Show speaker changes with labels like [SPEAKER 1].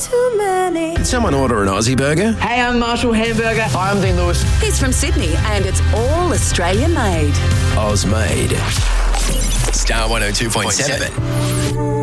[SPEAKER 1] too many.
[SPEAKER 2] Did someone order an Aussie burger?
[SPEAKER 3] Hey, I'm Marshall Hamburger.
[SPEAKER 4] Hi, I'm Dean Lewis.
[SPEAKER 5] He's from Sydney and it's all Australian made.
[SPEAKER 2] Oz made. Star 102.7.